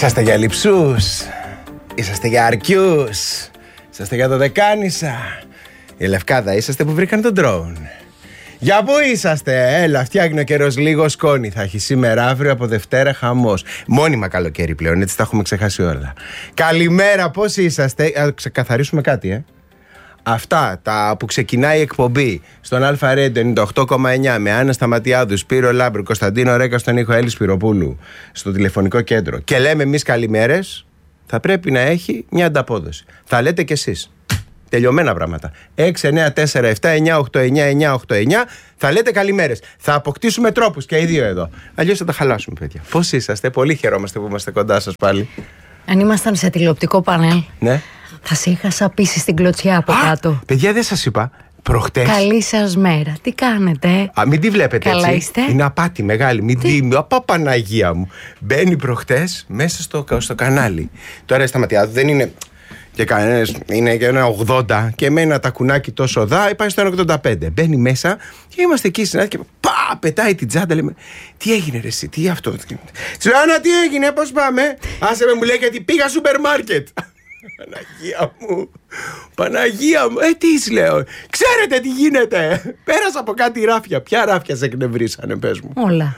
Είσαστε για λειψούς, είσαστε για αρκιούς, είσαστε για δωδεκάνησα. Η Λευκάδα είσαστε που βρήκαν τον ντρόουν. Για πού είσαστε? Έλα, φτιάχνει ο καιρός λίγο σκόνη. Θα έχει σήμερα, αύριο, από Δευτέρα χαμός. Μόνιμα καλοκαίρι πλέον, έτσι τα έχουμε ξεχάσει όλα. Καλημέρα, πώς είσαστε? Α ξεκαθαρίσουμε κάτι, Αυτά τα που ξεκινάει η εκπομπή στον Αλφα Ρέντιο 98,9 με Άννα Σταματιάδου, Σπύρο Λάμπρου, Κωνσταντίνο Ρέκα στον ήχο, Έλλη Σπυροπούλου στο τηλεφωνικό κέντρο και λέμε εμείς καλημέρες, θα πρέπει να έχει μια ανταπόδοση. Θα λέτε κι εσείς. Τελειωμένα πράγματα. 6, 9, 4, 7, 9, 8, 9, 9, 8, 9. Θα λέτε καλημέρες. Θα αποκτήσουμε τρόπους και οι δύο εδώ. Αλλιώς θα τα χαλάσουμε, παιδιά. Πώς είσαστε? Πολύ χαιρόμαστε που είμαστε κοντά σας πάλι. Αν ήμασταν σε τηλεοπτικό πανέλ, ναι, θα σε είχα σαπίσει στην κλωτσιά από κάτω. Παιδιά, δεν σας είπα προχτές. Καλή σας μέρα. Τι κάνετε? Μην τη βλέπετε. Καλά έτσι. είστε? Είναι απάτη μεγάλη. Μην τη. Παναγία μου. Μπαίνει προχτές μέσα στο κανάλι. Τώρα η Σταματιάδου δεν είναι και κανένας, είναι και ένα 80 και με ένα τακουνάκι τόσο δά, πάει στο 1,85. Μπαίνει μέσα και είμαστε εκεί στην άκρη και πετάει την τσάντα. Λέμε, τι έγινε ρε εσύ, τι αυτό? Τσουάνα, τι έγινε, πώς πάμε? Άσε με, μου λέει, γιατί πήγα σούπερ μάρκετ. Παναγία μου, Παναγία μου, τι λέω? Ξέρετε τι γίνεται? Πέρασα από κάτι ράφια. Ποια ράφια σε εκνευρίσανε, πες μου? Όλα.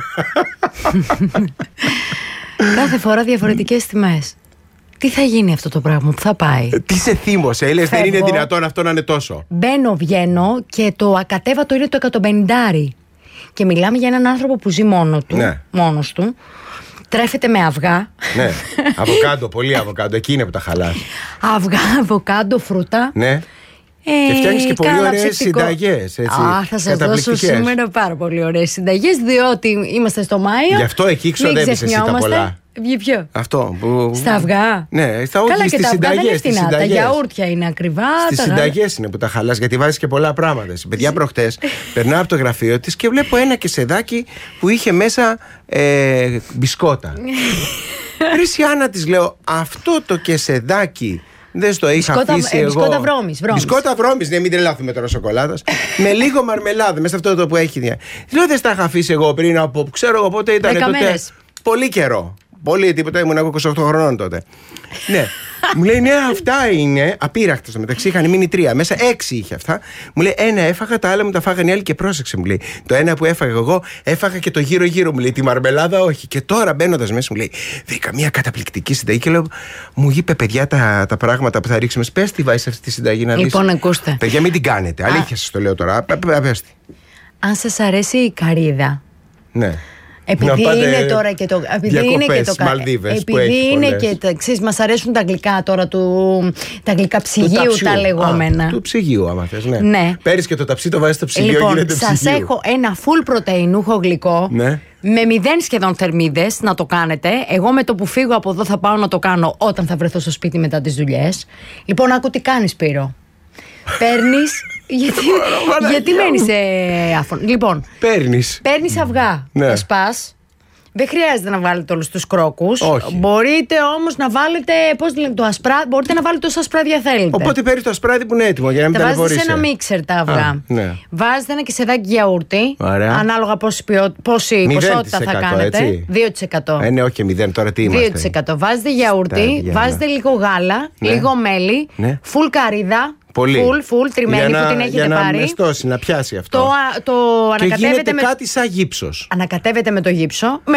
Κάθε φορά διαφορετικές τιμές. Τι θα γίνει αυτό το πράγμα, που θα πάει? Τι σε θύμωσε, λες, δεν είναι δυνατόν αυτό να είναι τόσο? Μπαίνω, βγαίνω και το ακατέβατο είναι το 150. Και μιλάμε για έναν άνθρωπο που ζει μόνος του. Τρέφεται με αυγά. Ναι, αβοκάντο, πολύ αβοκάντο. Εκεί είναι που τα χαλάς. Αυγά, αβοκάντο, φρούτα. Ναι. Και φτιάχνεις και πολύ ωραίες συνταγές. Θα σας δώσω σήμερα πάρα πολύ ωραίες συνταγές, διότι είμαστε στο Μάιο. Γι' αυτό εκεί ξοδεύεις εσύ τα πολλά. Ποιο? Αυτό που... Στα αυγά. Ναι, καλά, και στις συνταγές. Τα γιαούρτια είναι ακριβά. Στις συνταγές είναι που τα χαλάς, γιατί βάζεις και πολλά πράγματα. Παιδιά, προχτές περνάω από το γραφείο της και βλέπω ένα κεσεδάκι που είχε μέσα μπισκότα. Ρε Άννα, της λέω, αυτό το κεσεδάκι δεν στο είχα αφήσει εγώ? Μπισκότα βρώμης. Μπισκότα βρώμης, ναι, μην τρελάθουμε τώρα σοκολάτας. Με λίγο μαρμελάδα, μέσα αυτό το που έχει. Λέω, δεν στα είχα αφήσει εγώ πριν από, ξέρω εγώ πότε ήταν τότε. Πολύ καιρό. Πολύ τίποτα, ήμουν εγώ 28 χρονών τότε. Ναι. Μου λέει, ναι, αυτά είναι απείραχτα. Στο μεταξύ είχαν μείνει 3. Μέσα 6 είχε αυτά. Μου λέει, ένα έφαγα, τα άλλα μου τα φάγανε οι άλλοι και πρόσεξε, μου λέει. Το ένα που έφαγα εγώ, έφαγα και το γύρω-γύρω, μου λέει. Τη μαρμελάδα όχι. Και τώρα μπαίνοντας μέσα, μου λέει, βρήκα μια καταπληκτική συνταγή. Και λέω, μου είπε, παιδιά, τα πράγματα που θα ρίξουμε. Πες τι βάζεις αυτή τη συνταγή να δεις. Λοιπόν, ακούστε. Παιδιά, μην την κάνετε. Αλήθεια σας το λέω τώρα. Πες τη. Αν σας αρέσει η καρύδα. Ναι. Επειδή είναι τώρα και το. Επειδή είναι και το. Επειδή είναι και. Ξέρεις, μας αρέσουν τα γλυκά τώρα τα γλυκά ψυγείου, τα λεγόμενα. Του ψυγείου, άμα θες, ναι. Ναι. Παίρνεις και το ταψί, το βάζεις στο ψυγείο, λοιπόν, γίνεται ψυγείο. Σας έχω ένα full πρωτεϊνούχο γλυκό. Ναι. Με 0 σχεδόν θερμίδες να το κάνετε. Εγώ με το που φύγω από εδώ θα πάω να το κάνω όταν θα βρεθώ στο σπίτι μετά τις δουλειές. Λοιπόν, άκου τι κάνεις, Σπύρο. Παίρνεις. Γιατί μένεις άφωνο? Λοιπόν, παίρνεις αυγά. Ναι. Σπάς. Δεν χρειάζεται να βάλετε όλους τους κρόκους. Όχι. Μπορείτε όμως να βάλετε. Πώς λένε, το ασπράδι. Μπορείτε να βάλετε όσα ασπράδια θέλετε. Οπότε παίρνεις το ασπράδι που είναι έτοιμο για να μην ταλαιπωρήσει. Τα βάζετε σε ένα μίξερ τα αυγά. Ναι. Βάζετε ένα κεσεδάκι γιαούρτι. Ωραία. Ανάλογα πόση ποσότητα θα κάνετε. Έτσι. 2%. Ναι, όχι 0, τώρα τι είμαστε. 2%. Βάζετε γιαούρτι, βάζετε λίγο γάλα, λίγο μέλι, φουλ καρύδα. Πολύ. Φουλ, τριμμένη που την έχετε για πάρει. Να μεστώσει, να πιάσει αυτό. Το και γίνεται κάτι σαν γύψος. Ανακατεύετε με το γύψο. Με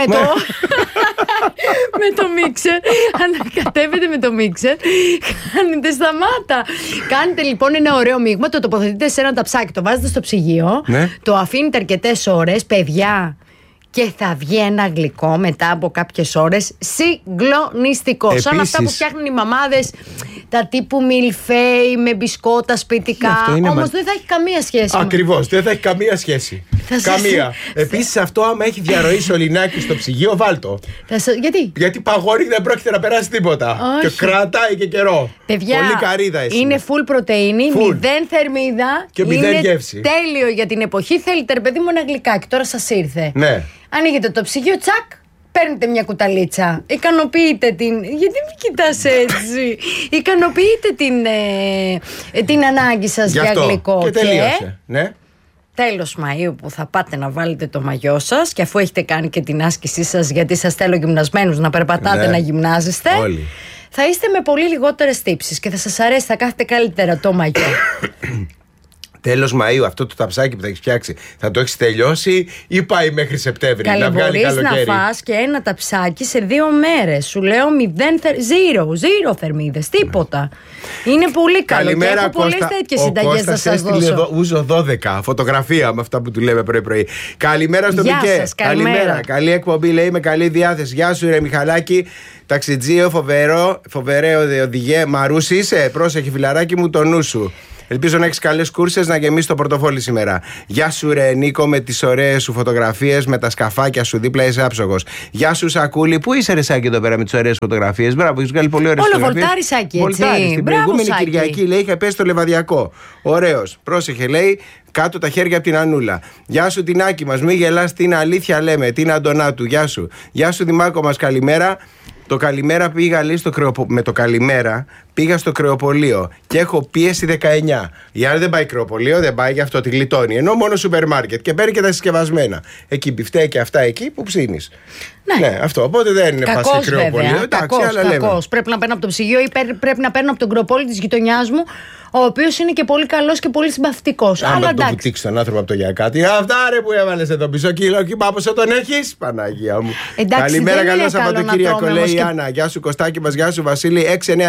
το μίξερ. Ανακατεύετε με το μίξερ. Κάνετε σταμάτα. Κάνετε λοιπόν ένα ωραίο μείγμα. Το τοποθετείτε σε ένα ταψάκι. Το βάζετε στο ψυγείο. Ναι. Το αφήνετε αρκετές ώρες. Παιδιά. Και θα βγει ένα γλυκό μετά από κάποιες ώρες συγκλονιστικό. Επίσης, σαν αυτά που φτιάχνουν οι μαμάδες, τα τύπου μιλφέι με μπισκότα σπιτικά. Όμως δεν θα έχει καμία σχέση. Ακριβώς, δεν θα έχει καμία σχέση. Καμία. Επίσης αυτό, άμα έχει διαρροή σωληνάκι στο ψυγείο, βάλτο. Γιατί? Γιατί παγώνει, δεν πρόκειται να περάσει τίποτα. Όχι. Και κρατάει και καιρό. Παιδιά, πολύ καρύδα εσύ. Είναι full πρωτεΐνη, 0 θερμίδα. Και 0 γεύση. Τέλειο για την εποχή. Θέλετε, ρε παιδί μου, ένα γλυκάκι. Τώρα σας ήρθε. Ναι. Ανοίγετε το ψυγείο, τσακ, παίρνετε μια κουταλίτσα. Ικανοποιείτε την. Γιατί με κοιτάς έτσι? Ικανοποιείτε την ανάγκη σας για γλυκό. Και τελείωσε. Ναι. τέλος Μαΐου που θα πάτε να βάλετε το μαγιό σας και αφού έχετε κάνει και την άσκησή σας, γιατί σας θέλω γυμνασμένους να περπατάτε, να γυμνάζεστε, όλοι. Θα είστε με πολύ λιγότερες τύψεις και θα σας αρέσει, θα κάθετε καλύτερα το μαγιό. Τέλος Μαΐου, αυτό το ταψάκι που θα έχεις φτιάξει, θα το έχεις τελειώσει ή πάει μέχρι Σεπτέμβρη? Να βγάλει καλοκαίρι. Να φας και ένα ταψάκι σε 2 μέρες. Σου λέω 0 θερμίδες, τίποτα. Είναι πολύ καλό. Καλημέρα, και έχω πολλές τέτοιες συνταγές να σας δώσω. Ούζο 12, φωτογραφία με αυτά που του λέμε πρωί-πρωί. Καλημέρα στο Πικέ. Καλημέρα. Καλή εκπομπή, λέει, με καλή διάθεση. Γεια σου, ρε Μιχαλάκη. Ταξιτζίο, φοβερό οδηγέ. Μαρούσι είσαι, πρόσεχε φιλαράκι μου, το νου σου. Ελπίζω να έχεις καλές κούρσες, να γεμίσεις το πορτοφόλι σήμερα. Γεια σου, ρε Νίκο, με τις ωραίες σου φωτογραφίες, με τα σκαφάκια σου δίπλα, είσαι άψογος. Γεια σου, Σακούλη, πού είσαι, ρε Σάκη, εδώ πέρα με τις ωραίες φωτογραφίες? Μπράβο, έχεις βγάλει πολύ ωραίες φωτογραφίες. Όλο βολτάρι, Σάκη, έτσι. Βολτάρι. Την προηγούμενη Κυριακή, λέει, είχε πέσει στο Λεβαδιακό. Ωραίος. Πρόσεχε, λέει, κάτω τα χέρια από την Ανούλα. Γεια σου, την Άκη μας, μη γελάς, την αλήθεια λέμε, την Αντωνάτου. Γεια σου. Γεια σου, Δημάκο μας, καλημέρα. Το καλημέρα πήγα, λέει, με το καλημέρα πήγα στο κρεοπωλείο και έχω πίεση 19. Η άλλη δεν πάει κρεοπωλείο, δεν πάει, γι' αυτό τη γλιτώνει. Ενώ μόνο σούπερ μάρκετ και παίρνει και τα συσκευασμένα. Εκεί μπιφτέκια αυτά εκεί που ψήνεις. Ναι, αυτό. Οπότε δεν είναι πας σε κρεοπωλείο. Κακός. Πρέπει να παίρνω από το ψυγείο ή πρέπει να παίρνω από τον κρεοπόλη της γειτονιάς μου, ο οποίος είναι και πολύ καλός και πολύ συμπαθητικός. Αλλά το βουτήξει τον άνθρωπο από το για κάτι. Αυτά, ρε, που έβαλες εδώ πίσω κιλό και πόσο τον έχεις, Παναγία μου. Καλημέρα, καλό Σαββατοκύριακο, λέει η Άννα. Γεια σου, Κωστάκη μας, γεια σου, Βασίλη.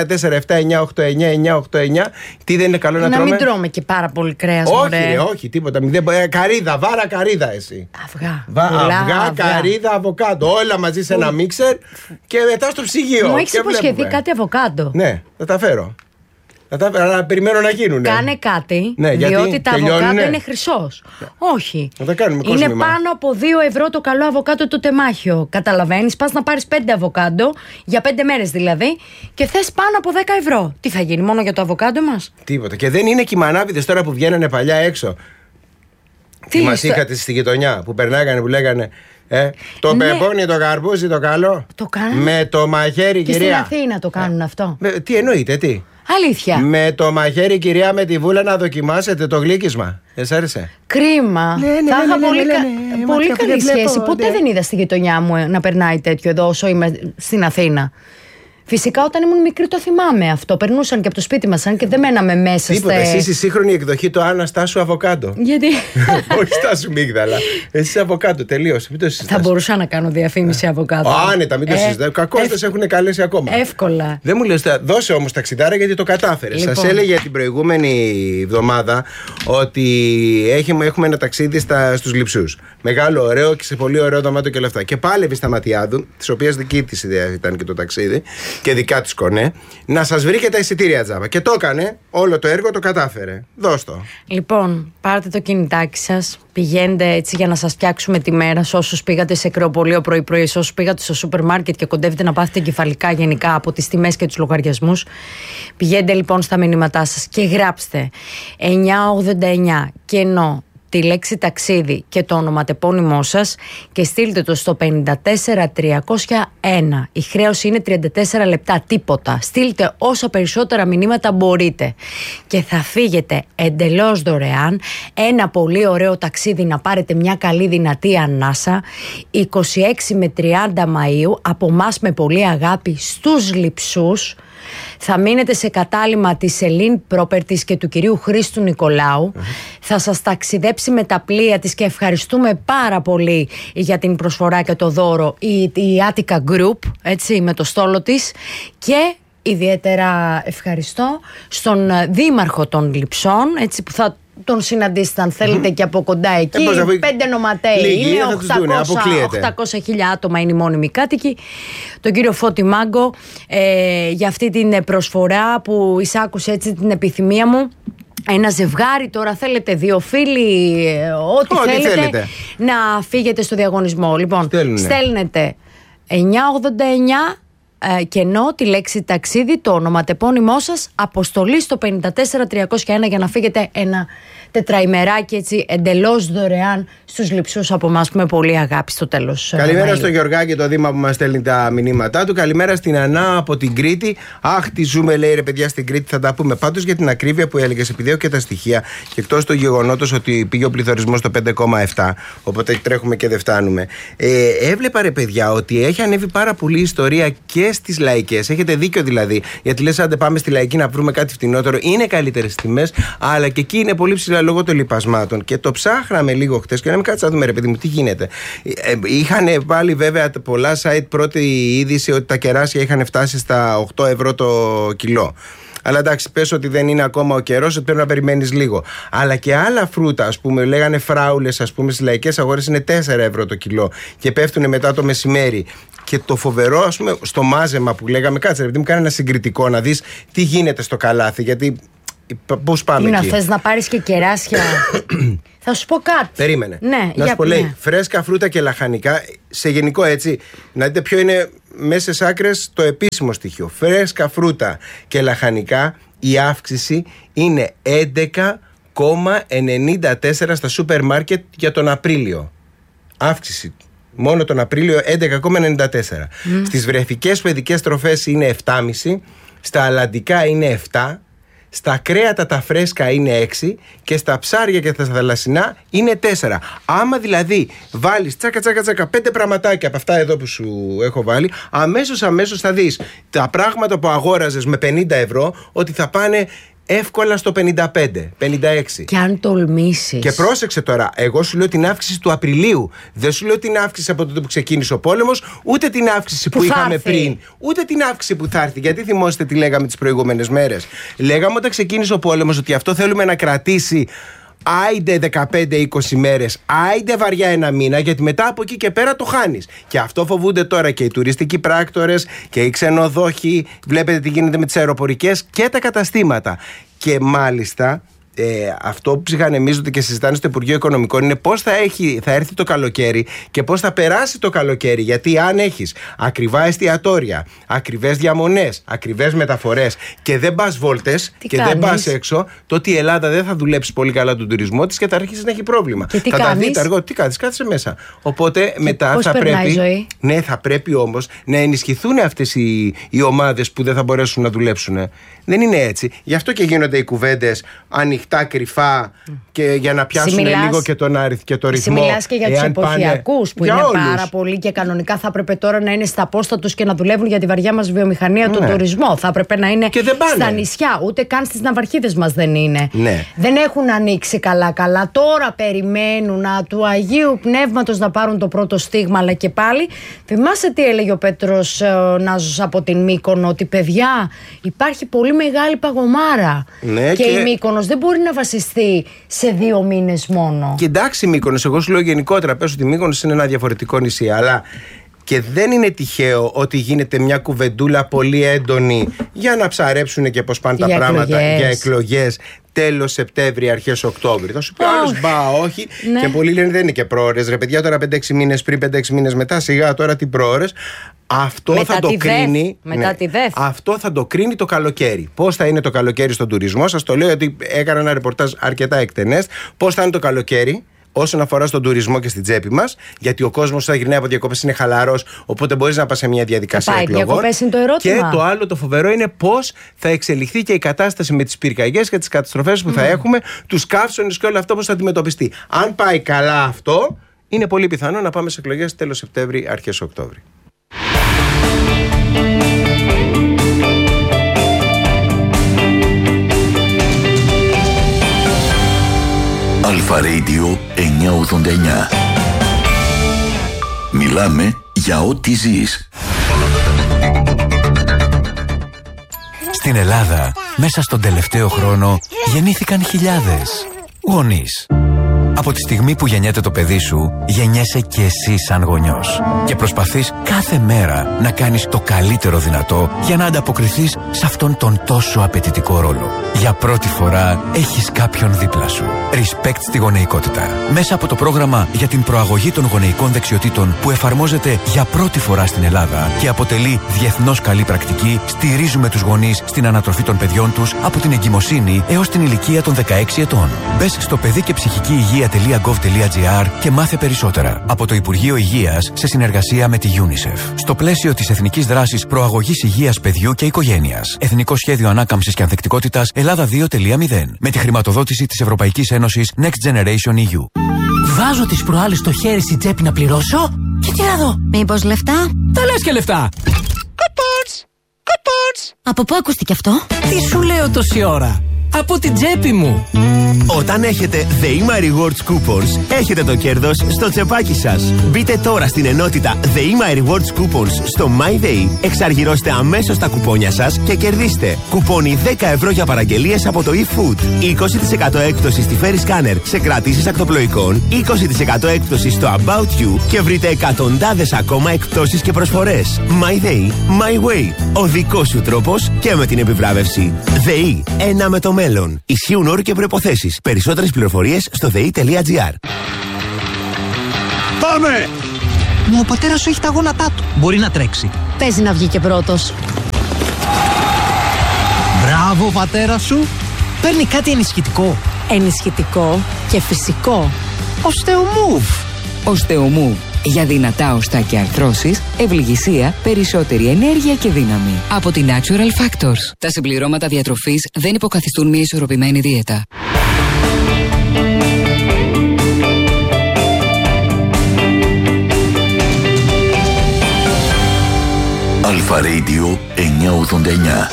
694-7-989-889. Τι δεν είναι καλό να τρώμε? Να μην τρώμε και πάρα πολύ κρέας. Όχι, τίποτα. Καρύδα, βάρα καρύδα εσύ. Αυγά, καρύδα, αβοκάντο. Όλα μαζί σε ένα μίξερ και μετά στο ψυγείο. Μου έχεις υποσχεθεί κάτι αβοκάντο? Ναι, θα τα φέρω. Αλλά περιμένω να γίνουν. Κάνε κάτι, διότι τα αβοκάντο είναι χρυσός. Όχι. Είναι πάνω από 2 ευρώ το καλό αβοκάντο το τεμάχιο. Καταλαβαίνεις, πας να πάρεις 5 αβοκάντο, για 5 μέρες δηλαδή, και θες πάνω από 10 ευρώ. Τι θα γίνει, μόνο για το αβοκάντο μας? Τίποτα. Και δεν είναι και οι μανάβιδες τώρα που βγαίνανε παλιά έξω. Τι μας είχατε στη γειτονιά που περνάγανε, που λέγανε το πεπόνι, το καρπούζι, το καλό. Το κάνουν. Με το μαχαίρι, και κυρία. Στην Αθήνα το κάνουν αυτό. Τι εννοείτε, τι? Αλήθεια. Με το μαχαίρι, κυρία, με τη βούλα να δοκιμάσετε το γλύκισμα. Δεν σ' άρεσε? Κρίμα. Θα είχα πολύ καλή σχέση. Ποτέ δεν είδα στη γειτονιά μου να περνάει τέτοιο εδώ όσο είμαι στην Αθήνα. Φυσικά όταν ήμουν μικρή το θυμάμαι αυτό. Περνούσαν και από το σπίτι μας, αν και δεν μέναμε μέσα. Τίποτα. Εσύ η σύγχρονη εκδοχή το Άννα Στάσου αβοκάντο. Γιατί? Όχι Στάσου μίγδαλα. Εσύ αβοκάντο, τελείωσε. Μην το συζητάς. Θα μπορούσα να κάνω διαφήμιση αβοκάντο. Άνετα, μην το συζητάς. Κακώς δεν σε έχουν καλέσει ακόμα. Εύκολα. Δεν μου λες, δώσε όμως ταξιδάρα γιατί το κατάφερες. Λοιπόν. Σας έλεγε την προηγούμενη εβδομάδα ότι έχουμε ένα ταξίδι στους Λειψούς. Μεγάλο, ωραίο και σε πολύ ωραίο δωμάτιο και όλα αυτά. Και πάλευε στα Ματιάδου, τη οποία δική της ιδέα ήταν και το ταξίδι. Και δικά της κονέ, να σας βρει και τα εισιτήρια τζάμπα. Και το έκανε, όλο το έργο το κατάφερε. Δώσ' το. Λοιπόν, πάρτε το κινητάκι σας, πηγαίνετε έτσι για να σας φτιάξουμε τη μέρα. Σε όσους πήγατε σε κρεοπωλείο πρωί-πρωί, σε όσους πήγατε στο σούπερ μάρκετ και κοντεύετε να πάθετε κεφαλικά γενικά από τις τιμές και τους λογαριασμούς. Πηγαίνετε λοιπόν στα μηνύματά σας και γράψτε 989 κενό τη λέξη ταξίδι και το ονοματεπώνυμό σας και στείλτε το στο 54301. Η χρέωση είναι 34 λεπτά, τίποτα. Στείλτε όσα περισσότερα μηνύματα μπορείτε και θα φύγετε εντελώς δωρεάν ένα πολύ ωραίο ταξίδι να πάρετε μια καλή δυνατή ανάσα 26 με 30 Μαΐου από μας με πολύ αγάπη στους Λειψούς. Θα μείνετε σε κατάλημα της Ελίν Properties και του κυρίου Χρήστου Νικολάου. Θα σας ταξιδέψει με τα πλοία της και ευχαριστούμε πάρα πολύ για την προσφορά και το δώρο η Attica Group, έτσι, με το στόλο της. Και ιδιαίτερα ευχαριστώ στον δήμαρχο των Λειψών, έτσι, που θα τον συναντήσετε αν θέλετε και από κοντά εκεί. 5 νοματέοι είναι, 800.000 άτομα είναι οι μόνιμοι κάτοικοι. Τον κύριο Φώτη Μάγκο για αυτή την προσφορά που εισάκουσε έτσι την επιθυμία μου. Ένα ζευγάρι τώρα θέλετε, 2 φίλοι, ό,τι θέλετε να φύγετε στο διαγωνισμό. Λοιπόν, στέλνετε 989 κενό τη λέξη ταξίδι, το ονοματεπώνυμό σας, αποστολή στο 54301 για να φύγετε ένα τετραημεράκι έτσι εντελώς δωρεάν στους λειψούς από εμάς που με πολύ αγάπη στο τέλος. Καλημέρα στο Γεωργάκη, το Δήμα που μας στέλνει τα μηνύματά του. Καλημέρα στην Ανά από την Κρήτη. Αχ, τι ζούμε, λέει, ρε παιδιά, στην Κρήτη. Θα τα πούμε πάντως για την ακρίβεια που έλεγες, επειδή έχω και τα στοιχεία και εκτός του γεγονότος ότι πήγε ο πληθωρισμός στο 5,7, οπότε τρέχουμε και δεν φτάνουμε. Έβλεπα, ρε παιδιά, ότι έχει ανέβει πάρα πολύ η ιστορία και στις λαϊκές. Έχετε δίκιο δηλαδή, γιατί λες, άντε πάμε στη λαϊκή να βρούμε κάτι φτηνότερο. Είναι καλύτερες τιμές, αλλά και εκεί είναι πολύ ψηλά λόγω των λιπασμάτων. Και το ψάχναμε λίγο χτες και να μην κάτσε να δούμε, ρε παιδί μου, τι γίνεται. Είχαν πάλι βέβαια πολλά site πρώτη είδηση ότι τα κεράσια είχαν φτάσει στα 8 ευρώ το κιλό. Αλλά εντάξει, πες ότι δεν είναι ακόμα ο καιρός, ότι πρέπει να περιμένεις λίγο. Αλλά και άλλα φρούτα, ας πούμε, λέγανε φράουλες, ας πούμε, στις λαϊκές αγορές είναι 4 ευρώ το κιλό και πέφτουν μετά το μεσημέρι. Και το φοβερό, ας πούμε, στο μάζεμα που λέγαμε, κάτσε, επειδή μου κάνει ένα συγκριτικό να δεις τι γίνεται στο καλάθι, γιατί πώς πάμε εκεί. Θες να πάρεις και κεράσια. Θα σου πω κάτι. Περίμενε. Ναι, να σου πω, λέει, φρέσκα φρούτα και λαχανικά, σε γενικό έτσι, να δείτε ποιο είναι μέσα στις άκρες το επίσημο στοιχείο. Φρέσκα φρούτα και λαχανικά, η αύξηση είναι 11,94 στα σούπερ μάρκετ για τον Απρίλιο. Αύξηση. Μόνο τον Απρίλιο 11,94. Στις βρεφικές παιδικές τροφές είναι 7,5, στα αλαντικά είναι 7, στα κρέατα τα φρέσκα είναι 6 και στα ψάρια και στα θαλασσινά είναι 4. Άμα δηλαδή βάλεις τσάκα 5 πραγματάκια από αυτά εδώ που σου έχω βάλει, αμέσως θα δεις τα πράγματα που αγόραζες με 50 ευρώ ότι θα πάνε εύκολα στο 55, 56. Και αν τολμήσεις. Και πρόσεξε τώρα, εγώ σου λέω την αύξηση του Απριλίου. Δεν σου λέω την αύξηση από τότε που ξεκίνησε ο πόλεμος, ούτε την αύξηση που είχαμε πριν, ούτε την αύξηση που θα έρθει. Γιατί θυμόσαστε τι λέγαμε τις προηγούμενες μέρες. Λέγαμε όταν ξεκίνησε ο πόλεμος ότι αυτό θέλουμε να κρατήσει άιντε 15-20 μέρες, άιντε βαριά ένα μήνα, γιατί μετά από εκεί και πέρα το χάνεις. Και αυτό φοβούνται τώρα και οι τουριστικοί πράκτορες και οι ξενοδόχοι. Βλέπετε τι γίνεται με τις αεροπορικές και τα καταστήματα. Και μάλιστα αυτό που ψυχανεμίζονται και συζητάνε στο Υπουργείο Οικονομικών είναι πώς θα έρθει το καλοκαίρι και πώς θα περάσει το καλοκαίρι. Γιατί αν έχεις ακριβά εστιατόρια, ακριβές διαμονές, ακριβές μεταφορές και δεν πας βόλτες και δεν πας έξω, τότε η Ελλάδα δεν θα δουλέψει πολύ καλά τον τουρισμό της και θα αρχίσει να έχει πρόβλημα. Και τι θα κάνεις? τα δείτε αργότερα. Τι κάνεις, κάτσε μέσα. Οπότε και μετά θα πρέπει. Ζωή? Ναι, θα πρέπει όμως να ενισχυθούν αυτές οι ομάδες που δεν θα μπορέσουν να δουλέψουν. Δεν είναι έτσι. Γι' αυτό και γίνονται οι κουβέντες ανοιχτά, κρυφά και για να πιάσουν λίγο και το ρυθμό. Μιλάς και για τους εποχιακούς που είναι πάρα πολύ και κανονικά θα έπρεπε τώρα να είναι στα πόστα τους και να δουλεύουν για τη βαριά μας βιομηχανία, τον τουρισμό. Θα έπρεπε να είναι στα νησιά. Ούτε καν στις ναυαρχίδες μας δεν είναι. Ναι. Δεν έχουν ανοίξει καλά-καλά. Τώρα περιμένουν του Αγίου Πνεύματος να πάρουν το πρώτο στίγμα, αλλά και πάλι. Θυμάσαι τι έλεγε ο Πέτρος Νάζος από την Μύκονο, ότι παιδιά υπάρχει πολύ μεγάλη παγωμάρα. Ναι, και η Μύκονος δεν μπορεί να βασιστεί σε 2 μήνες μόνο. Και εντάξει, Μύκονος, εγώ σου λέω γενικότερα, πες ότι η Μύκονος είναι ένα διαφορετικό νησί, αλλά και δεν είναι τυχαίο ότι γίνεται μια κουβεντούλα πολύ έντονη για να ψαρέψουν και πώς πάνε τα πράγματα για εκλογές τέλος Σεπτέμβρη, αρχές Οκτώβρη. Θα σου πει άλλος, όχι. Ναι. Και πολλοί λένε δεν είναι και πρόωρες. Ρε παιδιά, τώρα 5-6 μήνες πριν, 5-6 μήνες μετά, σιγά τώρα τι πρόωρες. Αυτό θα το κρίνει. Αυτό θα το κρίνει το καλοκαίρι. Πώς θα είναι το καλοκαίρι στον τουρισμό? Σας το λέω γιατί έκανα ένα ρεπορτάζ αρκετά εκτενές. Πώς θα είναι το καλοκαίρι όσον αφορά στον τουρισμό και στην τσέπη μας, γιατί ο κόσμος θα γυρνάει από διακοπές, είναι χαλαρός, οπότε μπορείς να πας σε μια διαδικασία εκλογών. Διακοπές είναι το ερώτημα. Και το άλλο το φοβερό είναι πώς θα εξελιχθεί και η κατάσταση με τις πυρκαγιές και τις καταστροφές που θα έχουμε, τους καύσονες και όλο αυτό πώς θα αντιμετωπιστεί. Αν πάει καλά αυτό, είναι πολύ πιθανό να πάμε σε εκλογές τέλος Σεπτέμβρη, αρχές Οκτώβρη. Αλφα Radio 989. Μιλάμε για ό,τι ζεις. Στην Ελλάδα, μέσα στον τελευταίο χρόνο, γεννήθηκαν χιλιάδες γονείς, Από τη στιγμή που γεννιέται το παιδί σου, γεννιέσαι και εσύ σαν γονιός. Και προσπαθείς κάθε μέρα να κάνεις το καλύτερο δυνατό για να ανταποκριθείς σε αυτόν τον τόσο απαιτητικό ρόλο. Για πρώτη φορά έχεις κάποιον δίπλα σου. Respect στη γονεϊκότητα. Μέσα από το πρόγραμμα για την προαγωγή των γονεϊκών δεξιοτήτων που εφαρμόζεται για πρώτη φορά στην Ελλάδα και αποτελεί διεθνώς καλή πρακτική, στηρίζουμε τους γονείς στην ανατροφή των παιδιών τους από την εγκυμοσύνη έως την ηλικία των 16 ετών. Μπες στο παιδικεψυχικηυγεία.gov.gr και μάθε περισσότερα. Από το Υπουργείο Υγείας σε συνεργασία με τη UNICEF. Στο πλαίσιο της Εθνικής Δράσης Προαγωγής Υγείας Παιδιού και Οικογένειας. Εθνικό Σχέδιο Ανάκαμψης και Ανθεκτικότητας Ελλάδα 2.0. Με τη χρηματοδότηση της Ευρωπαϊκής Ένωσης Next Generation EU. Βάζω τις προάλλες στο χέρι στην τσέπη να πληρώσω και τι να δω. Μήπως λεφτά? Τα λες και λεφτά. Κοπότς. Από πού ακούστηκε αυτό? Τι σου λέω τόση ώρα? Από την τσέπη μου. Όταν έχετε The Ima Rewards Coupons, έχετε το κέρδος στο τσεπάκι σας. Μπείτε τώρα στην ενότητα The Ima Rewards Coupons στο MyDay, εξαργυρώστε αμέσως τα κουπόνια σας και κερδίστε κουπόνι 10 ευρώ για παραγγελίες από το eFood, 20% έκπτωση στη Ferry Scanner σε κρατήσεις ακτοπλοϊκών, 20% έκπτωση στο About You και βρείτε εκατοντάδες ακόμα εκπτώσεις και προσφορές. MyDay, My Way. Ο δικός σου τρόπος και με την επιβράβευση. ΔΕΗ, ένα με το μέλλον. Ισχύουν όροι και προϋποθέσεις. Περισσότερες πληροφορίες στο ΔΕΗ.gr. Πάμε! Μα ο πατέρας σου έχει τα γόνατά του. Μπορεί να τρέξει. Παίζει να βγει και πρώτος. Μπράβο, πατέρα σου. Παίρνει κάτι ενισχυτικό. Ενισχυτικό και φυσικό. Οστεομούβ. Οστεομούβ. Για δυνατά οστά και αρθρώσεις, ευληγησία, περισσότερη ενέργεια και δύναμη. Από την Natural Factors. Τα συμπληρώματα διατροφής δεν υποκαθιστούν μια ισορροπημένη δίαιτα. Αλφα Radio 989.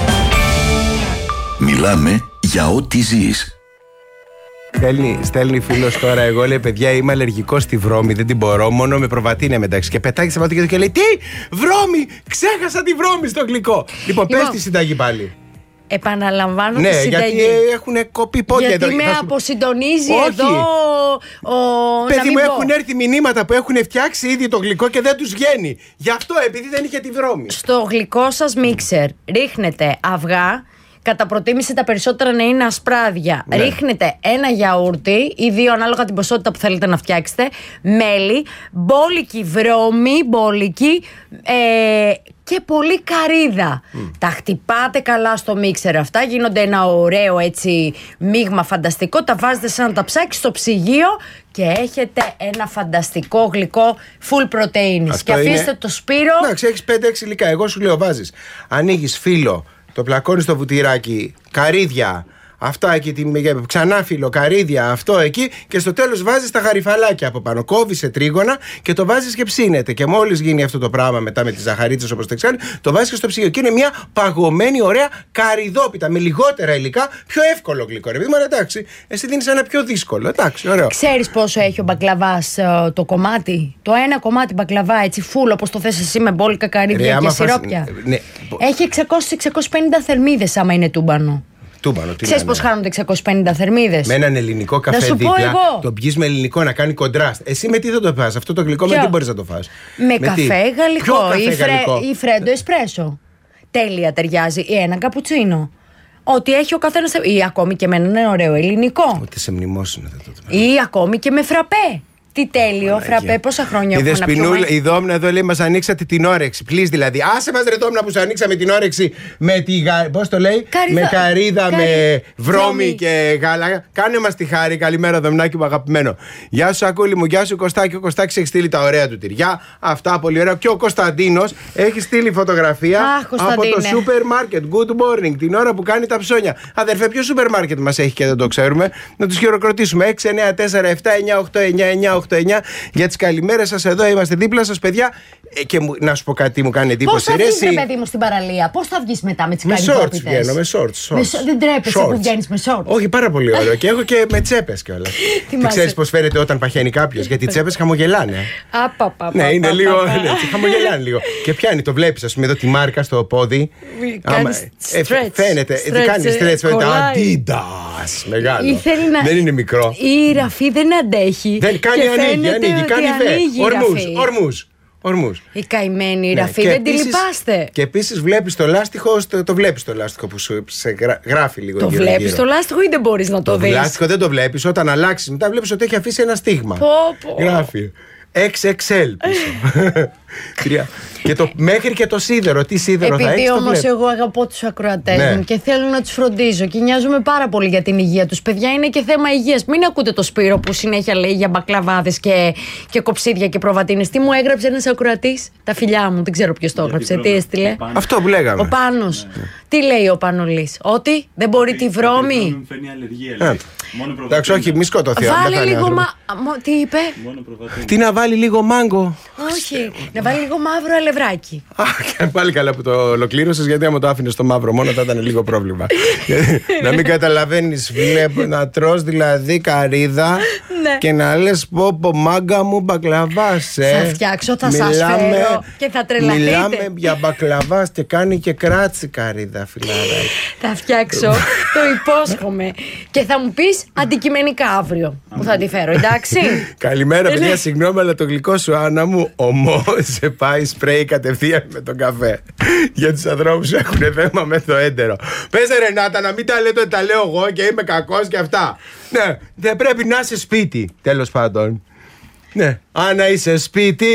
Μιλάμε για ό,τι ζεις. Στέλνει φίλος τώρα, εγώ λέει παιδιά είμαι αλλεργικός στη βρώμη, δεν την μπορώ, μόνο με προβατίνια μεταξύ. Και πετάει σε μάτι και λέει τι, βρώμη, ξέχασα τη βρώμη στο γλυκό. Λοιπόν, πες τη συνταγή πάλι. Επαναλαμβάνω ναι, τη συνταγή. Γιατί έχουν κοπεί πόδια γιατί εδώ. Γιατί με αποσυντονίζει εδώ ο παιδί μου, έχουν έρθει μηνύματα που έχουν φτιάξει ήδη το γλυκό και δεν τους βγαίνει. Γι' αυτό, επειδή δεν είχε τη βρώμη. Στο γλυκό σας μίξερ ρίχνετε αυγά. Κατά προτίμηση τα περισσότερα να είναι ασπράδια. Ναι. Ρίχνετε ένα γιαούρτι ή δύο ανάλογα την ποσότητα που θέλετε να φτιάξετε. Μέλι, μπόλικη βρώμη, μπόλικη και πολύ καρύδα. Τα χτυπάτε καλά στο μίξερ αυτά. Γίνονται ένα ωραίο έτσι μείγμα φανταστικό. Τα βάζετε σε ένα ταψάκι στο ψυγείο και έχετε ένα φανταστικό γλυκό full proteins. Και αφήστε το Σπύρο. Εντάξει, έχεις 5-6 υλικά. Εγώ σου λέω βάζεις. Ανοίγεις φύλλο. Το πλακώνεις στο βουτυράκι, καρύδια, αυτά εκεί, ξανά φύλλο, καρύδια, αυτό εκεί και στο τέλος βάζεις τα γαριφαλάκια από πάνω. Κόβεις σε τρίγωνα και το βάζεις και ψήνεται. Και μόλις γίνει αυτό το πράγμα μετά με τις ζαχαρίτσες όπως το ξέρει, το βάζεις και στο ψυγείο. Και είναι μια παγωμένη, ωραία καρυδόπιτα με λιγότερα υλικά, πιο εύκολο γλυκό. Ρε παιδί μου, εντάξει, εσύ δίνεις ένα πιο δύσκολο. Εντάξει, ωραίο. Ξέρεις πόσο έχει ο μπακλαβάς το κομμάτι, το ένα κομμάτι μπακλαβά έτσι φουλ όπως το θες εσύ με μπόλικα καρύδια και σιρόπια. Ναι. Έχει 600-650 θερμίδες άμα είναι τούμπανο. Ξέρεις πώς χάνονται 650 θερμίδες? Με έναν ελληνικό καφέ δίπλα. Το πιείς με ελληνικό να κάνει κοντράστ. Εσύ με τι θα το φας? Αυτό το γλυκό με τι μπορείς να το φας? Με καφέ γαλλικό ή φρέντο εσπρέσο. Τέλεια ταιριάζει. Ή ένα καπουτσίνο. Ό,τι έχει ο καθένας. Ή ακόμη και με έναν ωραίο ελληνικό. Ότι σε μνημόσυνο θα το δω. Ή ακόμη και με φραπέ. Τι τέλειο, φραπέ, πόσα χρόνια έχουμε να πιούμε. Η Δόμνα εδώ λέει: μας ανοίξατε την όρεξη. Please δηλαδή. Άσε μας ρε Δόμνα που σου ανοίξαμε την όρεξη με τη. Πώς το λέει? Με καρύδα, με βρώμη και γάλα. Κάνε μας τη χάρη. Καλημέρα, Δομνάκι μου αγαπημένο. Γεια σου, Σακούλη μου, γεια σου, Κωστάκη. Ο Κωστάκης έχει στείλει τα ωραία του τυριά. Αυτά πολύ ωραία. Και ο Κωνσταντίνος έχει στείλει φωτογραφία από το σούπερ μάρκετ. Good morning, την ώρα που κάνει τα ψώνια. Αδερφέ, ποιο σούπερ μάρκετ μας έχει και δεν το ξέρουμε? Να τους χειροκροτήσουμε. 694-798-998. 2-10-2-8-9 για τις καλημέρες σας. Εδώ είμαστε δίπλα σας, παιδιά. Και να σου πω κάτι, μου κάνει εντύπωση. Πώς θα βγεις, ρε παιδί μου, στην παραλία? Πώς θα βγεις μετά με τις καλυκόπιτες? Βγαίνω με shorts. Δεν τρέπεσαι που βγαίνεις με shorts? Όχι, πάρα πολύ ωραίο. Και έχω και με τσέπες κιόλας. Και ξέρεις πώς φαίνεται όταν παχαίνει κάποιος? Γιατί οι τσέπες χαμογελάνε. Ναι, είναι λίγο. Χαμογελάνε λίγο. Και πιάνει, το βλέπεις, ας πούμε, εδώ τη μάρκα στο πόδι. Φαίνεται. Κάνει stretch με τα Adidas. Μεγάλο. Δεν είναι μικρό. Η Ραφή δεν αντέχει. Δεν κάνει, ανοίγει. Κάνει ορμούς. Η καημένη Ραφή, δεν τη λυπάστε. Και επίσης βλέπεις το λάστιχο, το βλέπεις το λάστιχο που σου γράφει λίγο. Το βλέπεις το λάστιχο ή δεν μπορείς να το δεις? Το λάστιχο δεν το βλέπεις. Όταν αλλάξεις μετά βλέπεις ότι έχει αφήσει ένα στίγμα. Γράφει XXL πίσω. Και μέχρι και το σίδερο. Τι σίδερο θα έχεις? Επειδή όμως εγώ αγαπώ τους ακροατές μου και θέλω να τους φροντίζω και νοιάζομαι πάρα πολύ για την υγεία τους. Παιδιά, είναι και θέμα υγείας. Μην ακούτε το Σπύρο που συνέχεια λέει για μπακλαβάδες και κοψίδια και προβατίνες. Τι μου έγραψε ένας ακροατής? Τα φιλιά μου, δεν ξέρω ποιος το έγραψε. Τι έστειλε? Αυτό που λέγαμε. Ο Πάνος. Τι λέει ο Πανολής? Ότι δεν μπορεί τη βρώμη. Μου φέρνει αλλεργία. Εντάξει, όχι, μη σκοτωθεί. Βάλει λίγο τι είπε? Τι να βάλει λίγο μάγκο? Όχι, να βάλει λίγο μαύρο αλευράκι. Και πάλι καλά που το ολοκλήρωσες, γιατί άμα το άφηνες στο μαύρο μόνο θα ήταν λίγο πρόβλημα. Να μην καταλαβαίνεις, βλέπω να τρως δηλαδή καρύδα και να λες πω μάγκα μου μπακλαβάς. Θα φτιάξω, θα σας φέρω και θα τρελαθείτε. Μιλάμε για μπακλαβάς και κάνει και κράτσι καρύδα, φιλάρα. Θα φτιάξω, το υπόσχομαι. Και θα μου πεις αντικειμενικά αύριο που θα τη φέρω, εντάξει? Καλημέρα, παιδιά, συγγνώμη, αλλά το γλυκό σου, Άννα μου, ομό σε πάει σπρέι κατευθείαν με τον καφέ. Για τους ανθρώπους που έχουν θέμα με το έντερο. Πες, Ρενάτα, να μην τα λέτε ότι τα λέω εγώ και είμαι κακός και αυτά. Ναι, δεν πρέπει να είσαι σπίτι. Τέλος πάντων. Ναι, Άννα, είσαι σπίτι.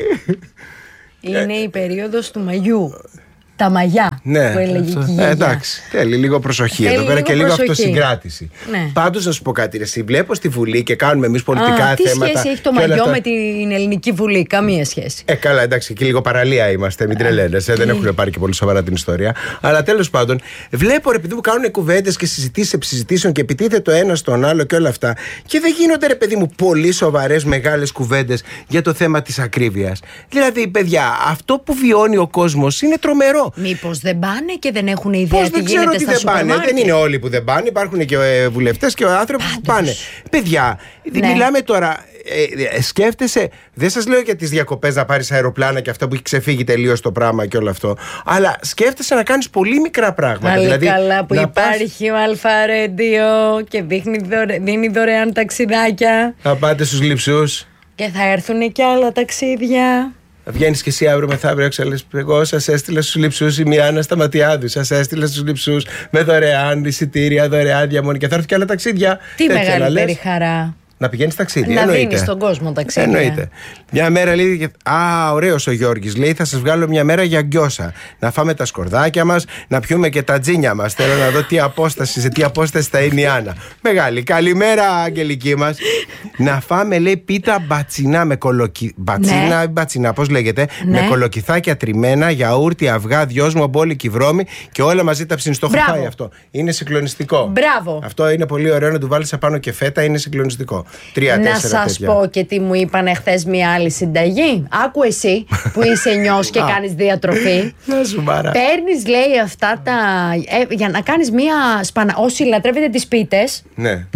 Είναι η περίοδος του μαγιού. Τα μαγιά που έλεγε η γιαγιά. Εντάξει, θέλει λίγο προσοχή εδώ πέρα και λίγο αυτοσυγκράτηση. Ναι. Πάντως να σου πω κάτι, εσύ βλέπω στη Βουλή και κάνουμε εμείς πολιτικά θέματα. Τι σχέση έχει το μαγιό με την Ελληνική Βουλή? Καμία σχέση. Καλά, εντάξει, και λίγο παραλία είμαστε, μην τρελαίνεσαι. Δεν έχουν πάρει και πολύ σοβαρά την ιστορία. Αλλά τέλος πάντων, βλέπω ρε παιδί μου κάνουν κουβέντες και συζητήσεις επί συζητήσεων και επιτίθεται το ένα στον άλλο και όλα αυτά. Και δεν γίνονται ρε παιδί μου πολύ σοβαρές μεγάλες κουβέντες για το θέμα της ακρίβειας. Δηλαδή, παιδιά, αυτό που βιώνει ο κόσμος είναι τρομερό. Μήπως δεν πάνε και δεν έχουν ιδέα τι γίνεται στα σούπερ μάρκετ? Δεν είναι όλοι που δεν πάνε, υπάρχουν και βουλευτές και άνθρωποι που πάνε. Παιδιά, μιλάμε τώρα. Σκέφτεσαι, δεν σας λέω για τις διακοπές να πάρεις αεροπλάνα και αυτά που έχει ξεφύγει τελείως το πράγμα και όλο αυτό, αλλά σκέφτεσαι να κάνεις πολύ μικρά πράγματα. Πάλι δηλαδή, καλά που υπάρχει ο Αλφαρέντιο και δίνει δωρεάν ταξιδάκια. Θα πάτε στους Λειψούς και θα έρθουν και άλλα ταξίδια. Βγαίνεις και εσύ αύριο μεθαύριο, ξέρεις, εγώ σας έστειλα στους Λειψούς, η Μιάννα Σταματιάδου. Σας έστειλα στους Λειψούς με δωρεάν εισιτήρια, δωρεάν διαμονή και θα έρθουν και άλλα ταξίδια. Τι μεγαλύτερη χαρά. Να πηγαίνεις ταξίδι. Να δίνεις στον κόσμο ταξίδια. Εννοείται. Μια μέρα λέει. Ωραίος ο Γιώργης. Λέει: θα σας βγάλω μια μέρα για γκιόσα. Να φάμε τα σκορδάκια μας, να πιούμε και τα τζίνια μας. Θέλω να δω σε τι απόσταση θα είναι η Άννα. Μεγάλη. Καλημέρα, Αγγελική μας. Να φάμε, λέει, πίτα μπατσινά με μπατσίνα, μπατσινά, πώς λέγεται. Ναι. Με κολοκυθάκια τριμμένα, γιαούρτι, αυγά, δυόσμο, μπόλικη βρώμη και όλα μαζί τα ψινιστό. Το έχω φάει αυτό. Είναι συγκλονιστικό. Μπράβο. Αυτό είναι πολύ ωραίο να του βάλεις απάνω και φέτα, είναι συγκλονιστικό. Να σας πω και τι μου είπανε χθες μια άλλη συνταγή. Άκου εσύ που είσαι νιός και κάνεις διατροφή. Παίρνεις, λέει, αυτά τα. Για να κάνεις μια όσοι λατρεύετε τις πίτες. Ναι.